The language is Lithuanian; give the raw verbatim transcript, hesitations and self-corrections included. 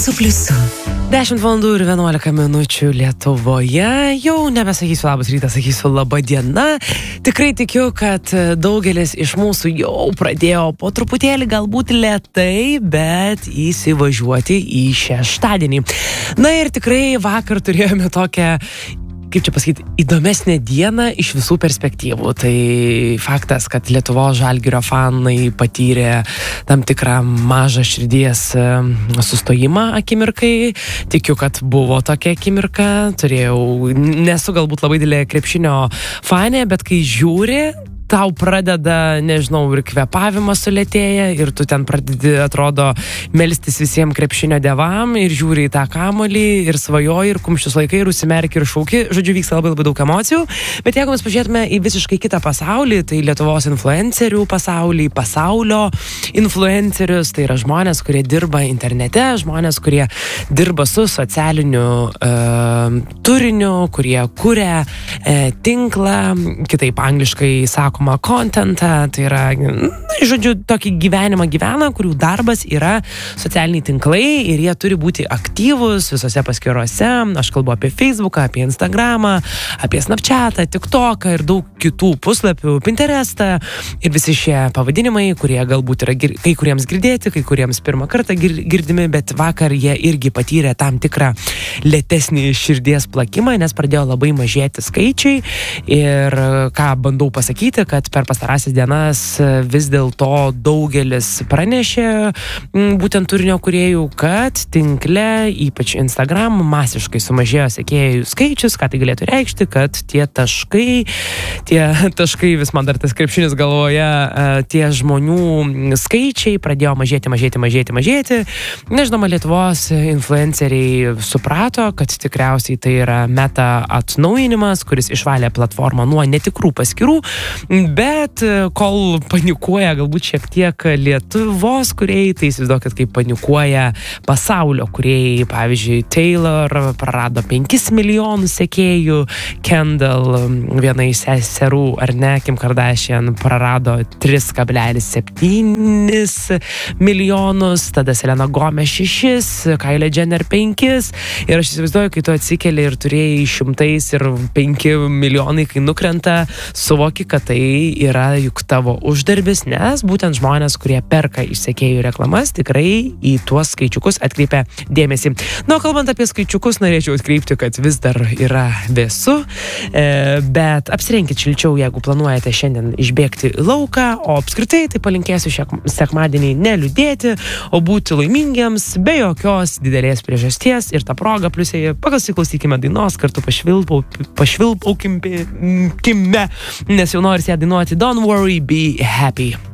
Su pliusu. dešimt valandų ir vienuolika minučių Lietuvoje. Jau nebesakysiu labas rytas, sakysiu laba diena. Tikrai tikiu, kad daugelis iš mūsų jau pradėjo po truputėlį galbūt lėtai, bet įsivažiuoti į šeštadienį. Na ir tikrai vakar turėjome tokią, kaip čia pasakyti, įdomesnė diena iš visų perspektyvų. Tai faktas, kad Lietuvos Žalgirio fanai patyrė tam tikrą mažą širdies sustojimą akimirkai. Tikiu, kad buvo tokia akimirka. Turėjau, nesu galbūt labai didelė krepšinio fanė, bet kai žiūri, tau pradeda, nežinau, ir kvėpavimas sulėtėja, ir tu ten pradedi, atrodo, melstis visiems krepšinio devam, ir žiūri į tą kamuolį, ir svajoji, ir kumščius laikai, ir užsimerki, ir šauki. Žodžiu, vyksta labai labai daug emocijų. Bet jeigu mes pažiūrėtume į visiškai kitą pasaulį, tai Lietuvos influencerių pasaulį, pasaulio influencerius, tai yra žmonės, kurie dirba internete, žmonės, kurie dirba su socialiniu uh, turiniu, kurie kuria uh, tinklą, kitaip angliškai sako, kontentą, tai yra, žodžiu, tokį gyvenimą gyvena, kurių darbas yra socialiniai tinklai ir jie turi būti aktyvus visose paskyrose. Aš kalbu apie Facebooką, apie Instagramą, apie Snapchatą, TikToką ir daug kitų puslapių, Pinterestą ir visi šie pavadinimai, kurie galbūt yra gir- kai kuriems girdėti, kai kuriems pirmą kartą gir- girdimi, bet vakar jie irgi patyrė tam tikrą lėtesnį širdies plakimą, nes pradėjo labai mažėti skaičiai ir ką bandau pasakyti, kad per pastarąsias dienas vis dėlto daugelis pranešė būtent turinio kūrėjų, kad tinkle, ypač Instagram, masiškai sumažėjo sekėjų skaičius. Ką tai galėtų reikšti, kad tie taškai, tie taškai, vis man dar tas krepšinis galvoje, tie žmonių skaičiai pradėjo mažėti, mažėti, mažėti, mažėti. Nežinoma, Lietuvos influenceriai suprato, kad tikriausiai tai yra meta atnaujinimas, kuris išvalė platformą nuo netikrų paskyrų. Bet kol panikuoja galbūt šiek tiek Lietuvos kūrėjai, tai įsivaizduokit, kaip panikuoja pasaulio kūrėjai. Pavyzdžiui, Taylor prarado penkis milijonus sekėjų, Kendall, viena iš seserų, ar ne, Kim Kardashian, prarado tris kablelis septyni milijonus, tada Selena Gomez šešis, Kylie Jenner penkis. Ir aš įsivaizduoju, kai tu atsikeli ir turėjai šimtais ir penki milijonai, kai nukrenta, suvoki, kad tai yra juk tavo uždarbis, nes būtent žmonės, kurie perka iš sekėjų reklamas, tikrai į tuos skaičiukus atkreipia dėmesį. Na, kalbant apie skaičiukus, norėčiau atkreipti, kad vis dar yra vėsu, e, bet apsirenkit šilčiau, jeigu planuojate šiandien išbėgti į lauką, o apskritai tai palinkėsiu šiek sekmadienį neliūdėti, o būti laimingiams be jokios didelės priežasties ir tą progą pliusėje pasiklausykime dainos, kartu pašvilpau, pašvilpaukime, nes jau nori ją dainuoti Don't Worry, Be Happy.